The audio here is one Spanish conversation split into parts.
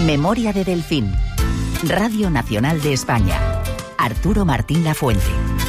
Memoria de Delfín. Radio Nacional de España. Arturo Martín Lafuente.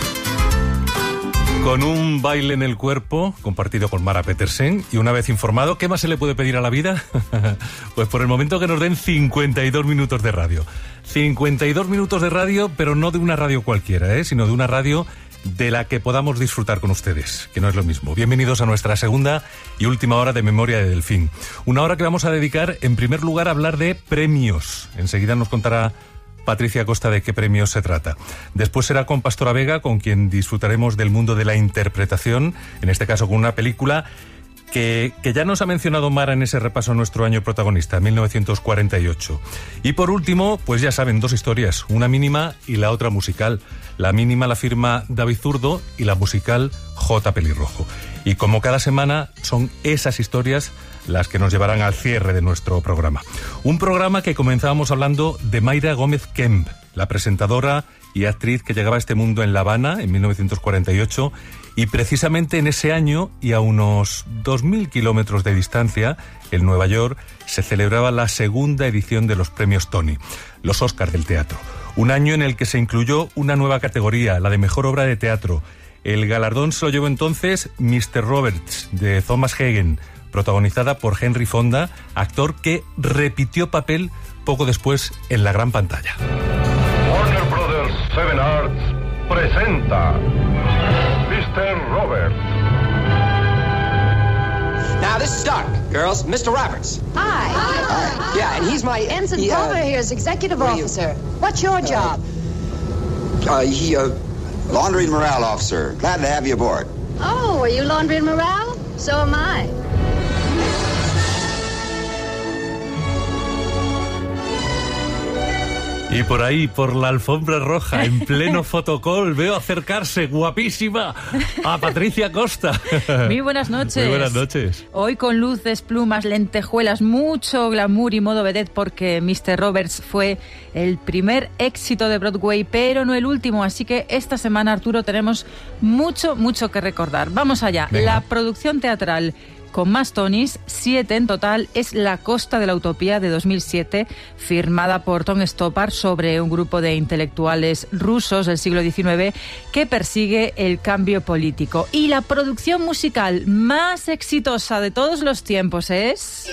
Con un baile en el cuerpo, compartido con Mara Petersen, y una vez informado, ¿qué más se le puede pedir a la vida? Pues por el momento que nos den 52 minutos de radio. 52 minutos de radio, pero no de una radio cualquiera, sino de una radio de la que podamos disfrutar con ustedes, que no es lo mismo. Bienvenidos a nuestra segunda y última hora de Memoria de Delfín. Una hora que vamos a dedicar, en primer lugar, a hablar de premios. Enseguida nos contará Patricia Costa de qué premios se trata. Después será con Pastora Vega, con quien disfrutaremos del mundo de la interpretación, en este caso con una película que ya nos ha mencionado Mara en ese repaso a nuestro año protagonista, 1948. Y por último, pues ya saben, dos historias, una mínima y la otra musical. La mínima la firma David Zurdo y la musical J. Pelirrojo. Y como cada semana, son esas historias las que nos llevarán al cierre de nuestro programa. Un programa que comenzábamos hablando de Mayra Gómez Kemp, la presentadora y actriz que llegaba a este mundo en La Habana en 1948, y precisamente en ese año y a unos 2.000 kilómetros de distancia, en Nueva York, se celebraba la segunda edición de los premios Tony, los Oscars del teatro. Un año en el que se incluyó una nueva categoría, la de mejor obra de teatro. El galardón se lo llevó entonces Mr. Roberts, de Thomas Hagen, protagonizada por Henry Fonda, actor que repitió papel poco después en la gran pantalla. Warner Brothers Seven Arts presenta Mr. Roberts. Now this is Doc, girls. Mr. Roberts. Hi. Hi. Yeah, and he's my Ensign Potter here is executive officer. What's your job? Laundry and morale officer. Glad to have you aboard. Oh, are you laundry and morale? So am I. Y por ahí, por la alfombra roja, en pleno fotocall, veo acercarse, guapísima, a Patricia Costa. Muy buenas noches. Muy buenas noches. Hoy con luces, plumas, lentejuelas, mucho glamour y modo vedette, porque Mr. Roberts fue el primer éxito de Broadway, pero no el último. Así que esta semana, Arturo, tenemos mucho que recordar. Vamos allá. Venga. La producción teatral con más Tonys, 7 en total, es La Costa de la Utopía de 2007, firmada por Tom Stoppard sobre un grupo de intelectuales rusos del siglo XIX que persigue el cambio político. Y la producción musical más exitosa de todos los tiempos es...